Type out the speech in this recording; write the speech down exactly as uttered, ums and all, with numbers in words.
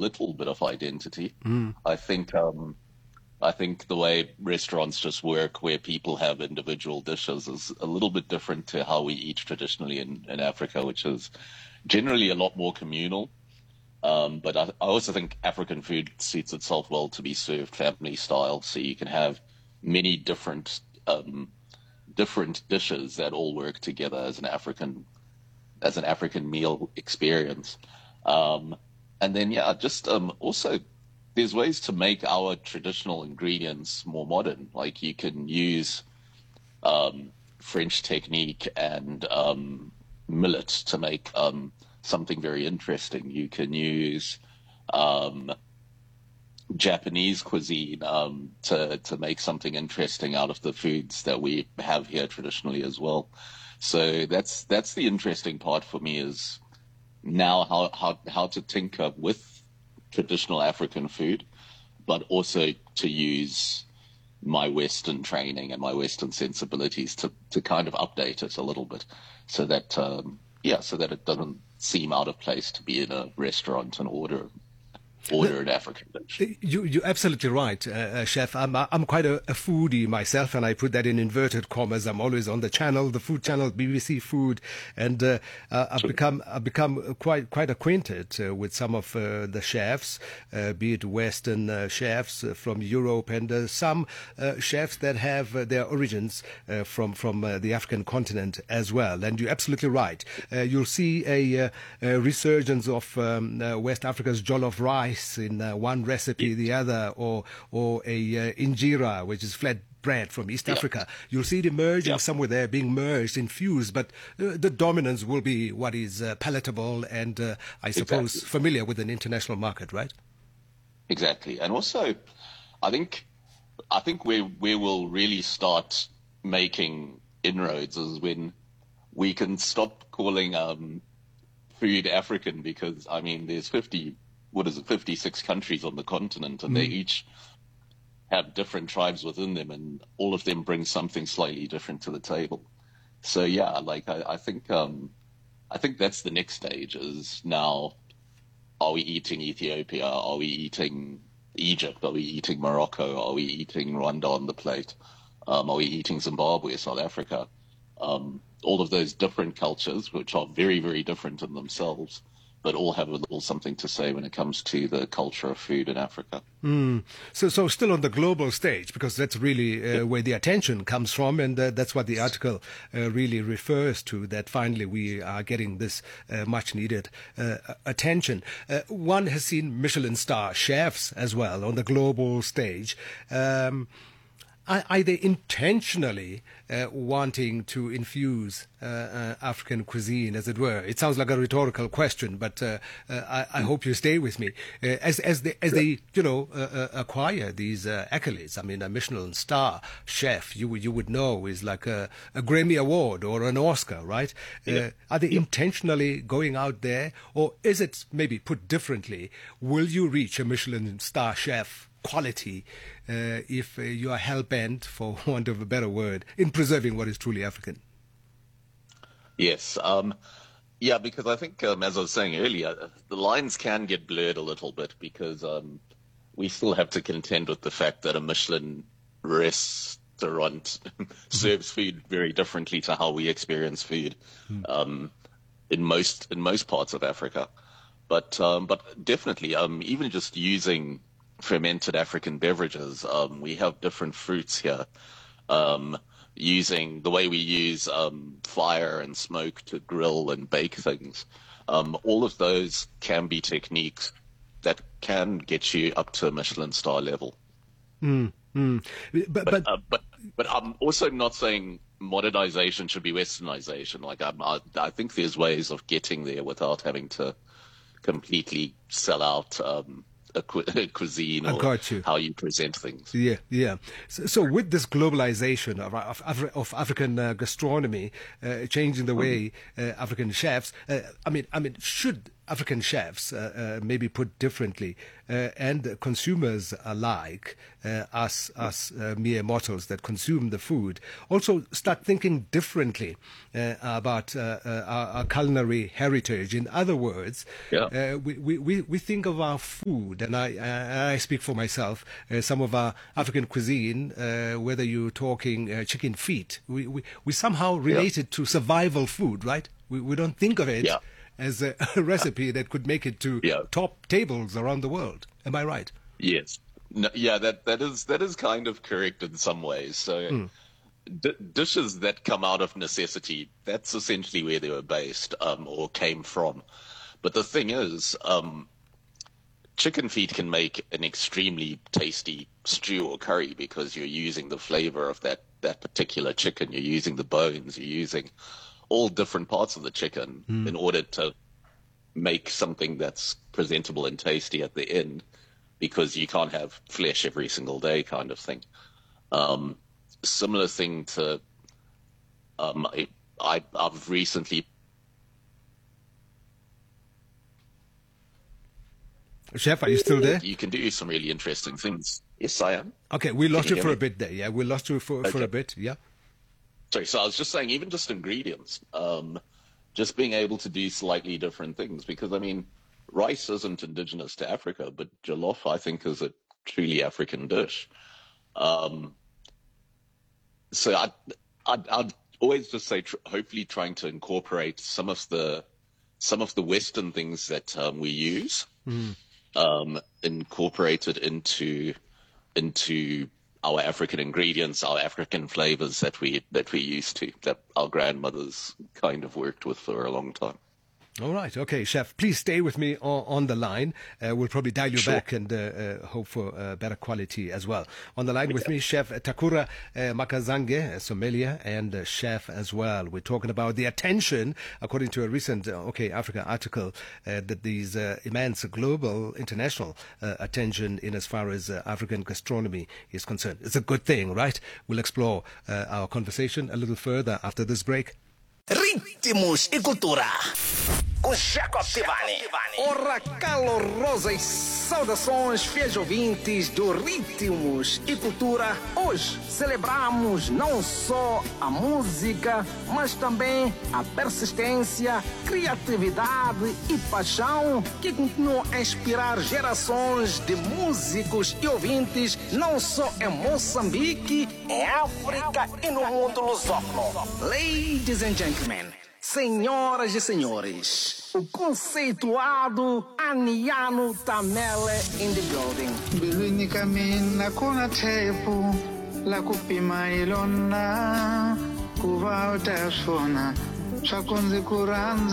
little bit of identity. Mm. I think um, I think the way restaurants just work, where people have individual dishes, is a little bit different to how we eat traditionally in, in Africa, which is generally a lot more communal. Um, but I, I also think African food suits itself well to be served family style, so you can have many different um, different dishes that all work together as an African as an African meal experience. Um, and then yeah, just um, also there's ways to make our traditional ingredients more modern. Like you can use um, French technique and um, millet to make um, something very interesting. You can use um, Japanese cuisine um, to to make something interesting out of the foods that we have here traditionally as well. So that's that's the interesting part for me, is now how how how to tinker with traditional African food, but also to use my Western training and my Western sensibilities to to kind of update it a little bit, so that um, yeah, so that it doesn't seem out of place to be in a restaurant and order order an African dish. You, you're absolutely right, uh, uh, Chef. I'm, I'm quite a, a foodie myself, and I put that in inverted commas. I'm always on the channel, the food channel, B B C Food, and uh, uh, I've become I've become quite quite acquainted uh, with some of uh, the chefs, uh, be it Western uh, chefs uh, from Europe, and uh, some uh, chefs that have uh, their origins uh, from from uh, the African continent as well. And you're absolutely right. Uh, you'll see a, uh, a resurgence of um, uh, West Africa's jollof rice in uh, one recipe, the other, or or a uh, injera, which is flat bread from East Yeah. Africa. You'll see it emerging Yeah. somewhere there, being merged, infused, but uh, the dominance will be what is uh, palatable and, uh, I suppose, Exactly. familiar with an international market, right? Exactly. And also, I think I think where where we'll really start making inroads is when we can stop calling um, food African, because I mean, there's fifty, what is it, fifty-six countries on the continent, and they each have different tribes within them, and all of them bring something slightly different to the table. So yeah, like I, I think um, I think that's the next stage. Is now, are we eating Ethiopia? Are we eating Egypt? Are we eating Morocco? Are we eating Rwanda on the plate? Um, are we eating Zimbabwe, South Africa? Um, all of those different cultures, which are very, very different in themselves, but all have a little something to say when it comes to the culture of food in Africa. Mm. So, so still on the global stage, because that's really uh, where the attention comes from, and uh, that's what the article uh, really refers to, that finally we are getting this uh, much-needed uh, attention. Uh, one has seen Michelin star chefs as well on the global stage. Um, Are, are they intentionally uh, wanting to infuse uh, uh, African cuisine, as it were? It sounds like a rhetorical question, but uh, uh, I, I hope you stay with me. Uh, as as they, as they you know, uh, uh, acquire these uh, accolades, I mean, a Michelin star chef, you would you would know, is like a, a Grammy Award or an Oscar, right? Yeah. Uh, are they Yeah. intentionally going out there, or is it, maybe put differently, will you reach a Michelin star chef quality uh, if uh, you are hell-bent, for want of a better word, in preserving what is truly African? Yes. Um, yeah, because I think, um, as I was saying earlier, the lines can get blurred a little bit, because um, we still have to contend with the fact that a Michelin restaurant serves food very differently to how we experience food um, in most in most parts of Africa. But um, but definitely, um, even just using fermented African beverages, um, we have different fruits here. Um, using the way we use um, fire and smoke to grill and bake things, um, all of those can be techniques that can get you up to a Michelin star level. Mm, mm. But, But but uh, but but I'm also not saying modernization should be westernization. Like I'm, I, I think there's ways of getting there without having to completely sell out um, a, cu- a cuisine I or got you. how you present things. Yeah, yeah. So, so with this globalization of, of, Afri- of African uh, gastronomy, uh, changing the way uh, African chefs, uh, I mean, I mean, should African chefs, uh, uh, maybe put differently, uh, and consumers alike, uh, us, us uh, mere mortals that consume the food, also start thinking differently uh, about uh, uh, our, our culinary heritage. In other words, yeah. uh, we, we, we think of our food, and I, I, I speak for myself, uh, some of our African cuisine, uh, whether you're talking uh, chicken feet, we, we, we somehow relate yeah. it to survival food, right? We, we don't think of it yeah. as a, a recipe that could make it to yeah. top tables around the world. Am I right? Yes. No, yeah, that, that is that is kind of correct in some ways. So mm. d- dishes that come out of necessity, that's essentially where they were based um, or came from. But the thing is, um, chicken feet can make an extremely tasty stew or curry because you're using the flavor of that, that particular chicken. You're using the bones. You're using all different parts of the chicken mm. in order to make something that's presentable and tasty at the end, because you can't have flesh every single day kind of thing. Um, similar thing to, um, I, I, I've recently... Chef, are you still there? You can do some really interesting things. Yes, I am. Okay, we lost you, you for me? a bit there. Yeah, we lost you for, okay. for a bit. Yeah. Sorry, so I was just saying, even just ingredients, um, just being able to do slightly different things, because, I mean, rice isn't indigenous to Africa, but jollof, I think, is a truly African dish. Um, so I'd, I'd, I'd always just say, tr- hopefully trying to incorporate some of the some of the Western things that um, we use, mm. um, incorporated into into our African ingredients, our African flavors that we that we used to, that our grandmothers kind of worked with for a long time. All right. Okay, Chef, please stay with me on, on the line. Uh, we'll probably dial you sure. back and uh, uh, hope for uh, better quality as well. On the line with me, Chef Takura uh, Makazange, sommelier and uh, chef as well. We're talking about the attention, according to a recent uh, OK Africa article, uh, that these uh, immense global, international uh, attention in as far as uh, African gastronomy is concerned. It's a good thing, right? We'll explore uh, our conversation a little further after this break. Ritmos e Cultura com Jacob Tivani. Ora, calorosas saudações, fiéis ouvintes do Ritmos e Cultura. Hoje celebramos não só a música, mas também a persistência, criatividade e paixão que continuam a inspirar gerações de músicos e ouvintes, não só em Moçambique, em África e no mundo lusófono. Ladies and gentlemen, senhoras e senhores, o conceituado Aniano Tamele in the building. Bilwini kamina kuna tepu la kupima ilona kuva utasona swakunzi kuranza